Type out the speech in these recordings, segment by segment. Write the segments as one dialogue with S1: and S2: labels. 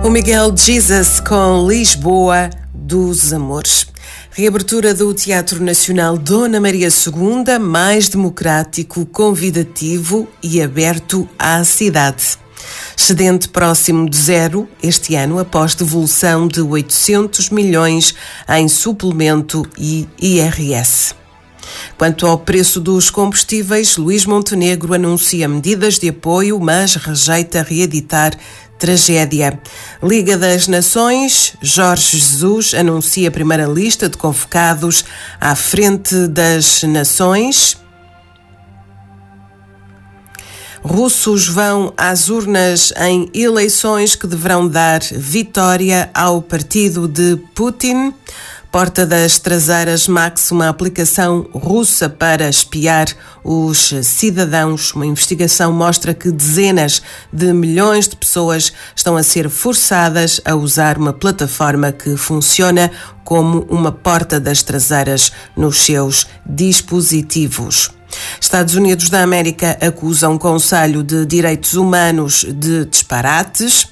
S1: O Miguel Jesus com Lisboa dos Amores. Reabertura do Teatro Nacional Dona Maria II, mais democrático, convidativo e aberto à cidade. Excedente próximo de zero este ano, após devolução de 800 milhões em suplemento e IRS. Quanto ao preço dos combustíveis, Luís Montenegro anuncia medidas de apoio, mas rejeita reeditar tragédia. Liga das Nações, Jorge Jesus anuncia a primeira lista de convocados à frente das Nações. Russos vão às urnas em eleições que deverão dar vitória ao partido de Putin. Porta das Traseiras Max, uma aplicação russa para espiar os cidadãos. Uma investigação mostra que dezenas de milhões de pessoas estão a ser forçadas a usar uma plataforma que funciona como uma porta das traseiras nos seus dispositivos. Estados Unidos da América acusam o Conselho de Direitos Humanos de disparates.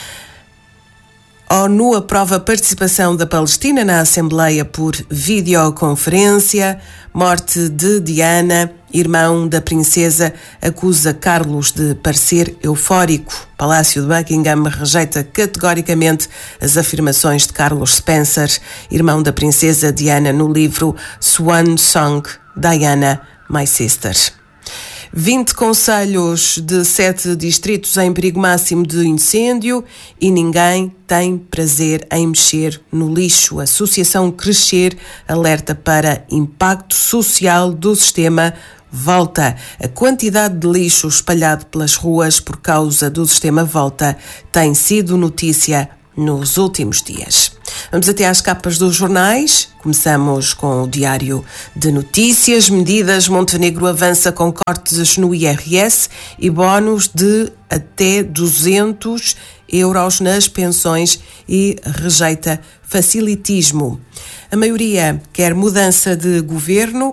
S1: ONU aprova a participação da Palestina na Assembleia por videoconferência. Morte de Diana, irmão da princesa, acusa Carlos de parecer eufórico. Palácio de Buckingham rejeita categoricamente as afirmações de Carlos Spencer, irmão da princesa Diana, no livro Swan Song, Diana, My Sister. 20 concelhos de 7 distritos em perigo máximo de incêndio e ninguém tem prazer em mexer no lixo. A Associação Crescer alerta para impacto social do sistema Volta. A quantidade de lixo espalhado pelas ruas por causa do sistema Volta tem sido notícia nos últimos dias. Vamos até às capas dos jornais. Começamos com o Diário de Notícias. Medidas: Montenegro avança com cortes no IRS e bónus de até 200 euros nas pensões e rejeita facilitismo. A maioria quer mudança de governo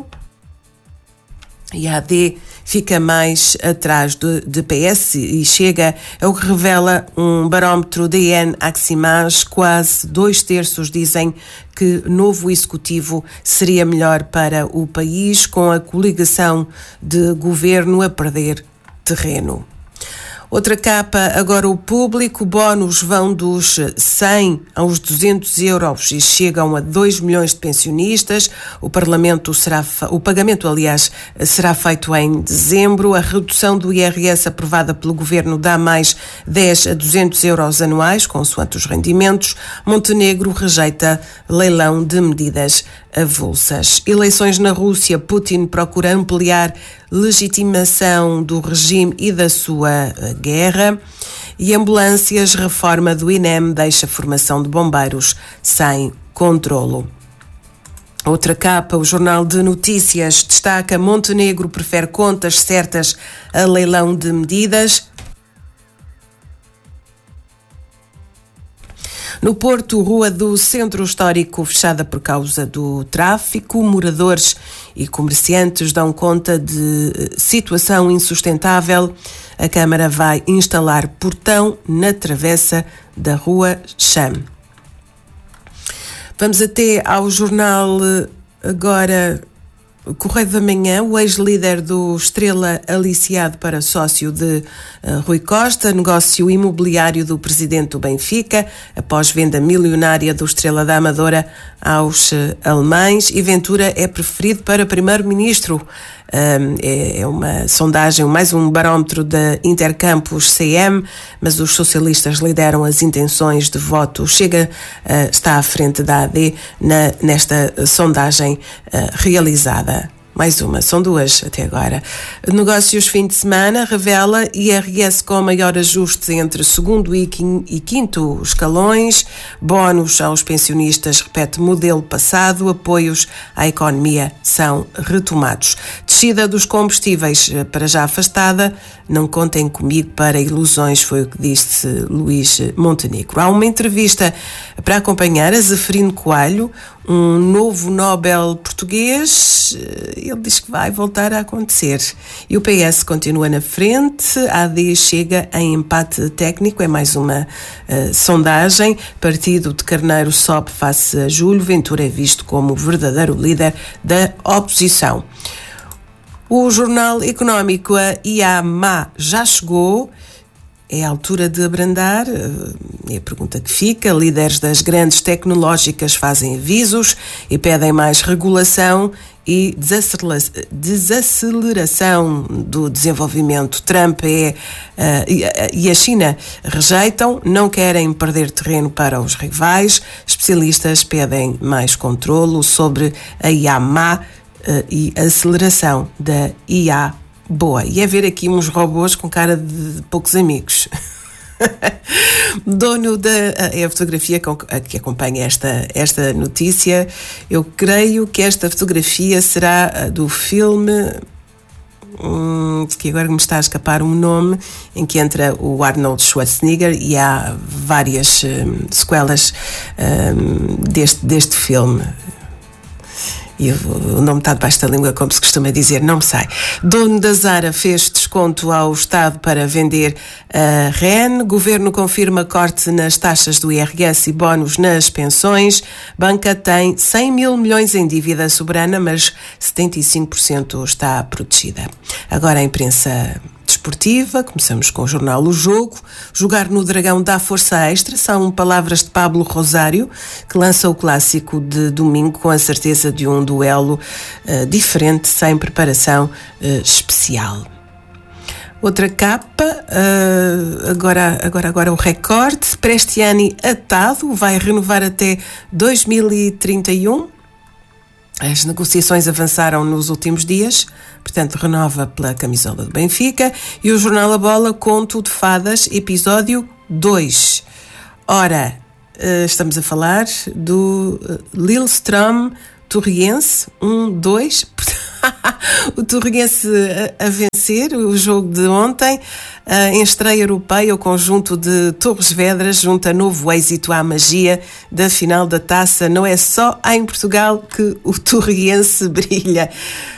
S1: e a AD fica mais atrás de PS e Chega, é o que revela um barómetro DN Aximage. Quase 2/3 dizem que novo executivo seria melhor para o país, com a coligação de governo a perder terreno. Outra capa, agora o Público. Bónus vão dos 100 aos 200 euros e chegam a 2 milhões de pensionistas. O pagamento, será feito em dezembro. A redução do IRS aprovada pelo Governo dá mais 10 a 200 euros anuais, consoante os rendimentos. Montenegro rejeita leilão de medidas avulsas. Eleições na Rússia. Putin procura ampliar legitimação do regime e da sua guerra. E ambulâncias, reforma do INEM deixa a formação de bombeiros sem controlo. Outra capa, o Jornal de Notícias destaca: Montenegro prefere contas certas a leilão de medidas. No Porto, rua do Centro Histórico fechada por causa do tráfico. Moradores e comerciantes dão conta de situação insustentável. A Câmara vai instalar portão na travessa da Rua Cham. Vamos até ao jornal agora Correio da Manhã. O ex-líder do Estrela aliciado para sócio de Rui Costa. Negócio imobiliário do presidente do Benfica após venda milionária do Estrela da Amadora aos alemães. E Ventura é preferido para primeiro-ministro. É uma sondagem, mais um barómetro da Intercampus CM, mas os socialistas lideram as intenções de voto. Chega, está à frente da AD nesta sondagem realizada. Mais uma, são duas até agora. Negócios fim de semana revela IRS com maior ajuste entre segundo e quinto escalões. Bónus aos pensionistas repete modelo passado. Apoios à economia são retomados. Descida dos combustíveis para já afastada. Não contem comigo para ilusões, foi o que disse Luís Montenegro. Há uma entrevista para acompanhar a Zeferino Coelho, um novo Nobel português, ele diz que vai voltar a acontecer. E o PS continua na frente, a AD chega em empate técnico, é mais uma sondagem. Partido de Carneiro sobe face a Júlio, Ventura é visto como o verdadeiro líder da oposição. O Jornal Económico, a IAMA já chegou. É a altura de abrandar? É a pergunta que fica. Líderes das grandes tecnológicas fazem avisos e pedem mais regulação e desaceleração do desenvolvimento. Trump e a China rejeitam, não querem perder terreno para os rivais. Especialistas pedem mais controlo sobre a IAMA e a aceleração da IA. Boa, e é ver aqui uns robôs com cara de poucos amigos. Dono é a fotografia que acompanha esta notícia. Eu creio que esta fotografia será do filme, que agora me está a escapar um nome, em que entra o Arnold Schwarzenegger e há várias sequelas deste filme. E o nome está debaixo da língua, como se costuma dizer, não me sai. Dono da Zara fez desconto ao Estado para vender a REN. Governo confirma corte nas taxas do IRS e bónus nas pensões. Banca tem 100 mil milhões em dívida soberana, mas 75% está protegida. Agora a imprensa desportiva, começamos com o jornal O Jogo. Jogar no Dragão dá força extra, são palavras de Pablo Rosário, que lança o clássico de domingo com a certeza de um duelo diferente, sem preparação especial. Outra capa, agora o Record. Prestiani atado, vai renovar até 2031. As negociações avançaram nos últimos dias, portanto renova pela camisola do Benfica. E o jornal A Bola, Conto de Fadas, episódio 2. Ora, estamos a falar do Lillestrøm Torriense 1-2. O Torriense a vencer o jogo de ontem. Em estreia europeia, o conjunto de Torres Vedras junta novo êxito à magia da final da taça. Não é só em Portugal que o Torriense brilha.